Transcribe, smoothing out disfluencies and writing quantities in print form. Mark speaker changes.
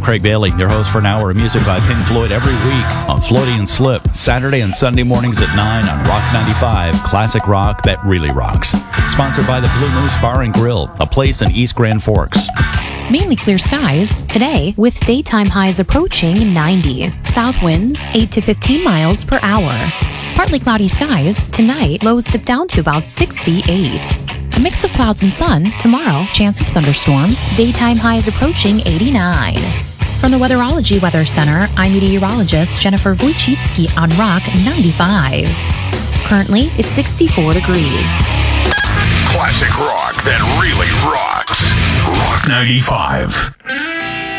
Speaker 1: Craig Bailey, your host for an hour of music by Pink Floyd every week on Floaty and Slip, Saturday and Sunday mornings at 9 on Rock 95, classic rock that really rocks. Sponsored by the Blue Moose Bar and Grill, a place in East Grand Forks.
Speaker 2: Mainly clear skies today with daytime highs approaching 90. South winds 8 to 15 miles per hour. Partly cloudy skies tonight, lows dip down to about 68. A mix of clouds and sun tomorrow, chance of thunderstorms, daytime highs approaching 89. From the Weatherology Weather Center, I'm meteorologist Jennifer Wojcicki on Rock 95. Currently, it's 64 degrees.
Speaker 3: Classic rock that really rocks. Rock 95.